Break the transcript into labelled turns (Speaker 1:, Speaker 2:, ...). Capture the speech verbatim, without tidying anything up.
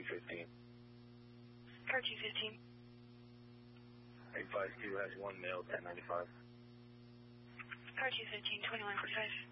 Speaker 1: two fifteen.
Speaker 2: Car two fifteen.
Speaker 1: eight five two has one male, ten ninety-five.
Speaker 2: Car two fifteen, twenty-one forty-five.